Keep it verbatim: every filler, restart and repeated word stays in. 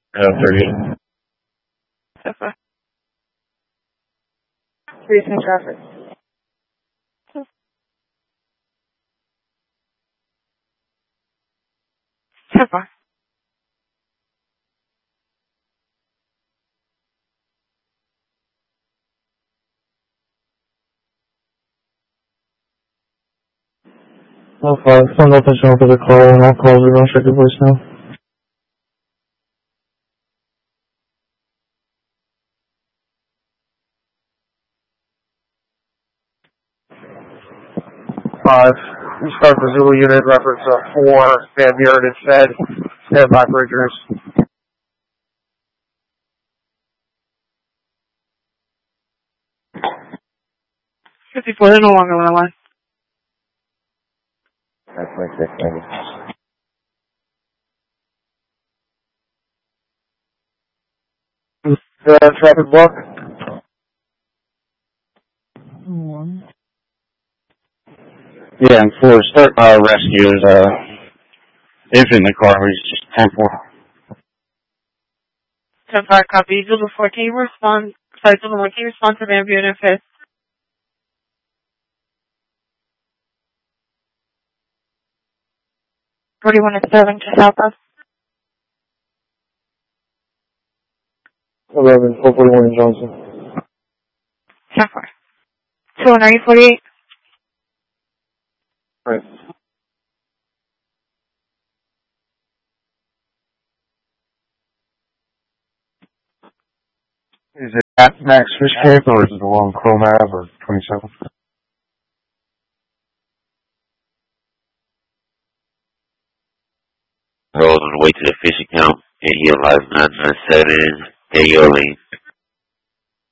Uh, thirty-eight. So far. Recent traffic. So far. Oh, five. Phone open for the call, and all calls are going straight to voicemail. Five. We start the Zulu unit, reference uh, four, Van Buren and Fed, stand by bridgers. fifty-four, they're no longer on the line. That's my six, maybe. Uh, traffic block? One. Yeah, and four, start uh, rescue is uh, if in the car, we just ten four. ten five, copy. Zulu four, can you respond? Sorry, Zulu one, can you respond to Van Buren and Fed? forty-one is serving to Southwest. eleven, four forty-one in Johnson. ten four. two oh nine, forty-eight. Right. Is it at Max Fish Camp or is it along Chrome Ave or twenty-seven? Rolls on the way to the fish account, and he alive nine nine seven, Daniel Lane.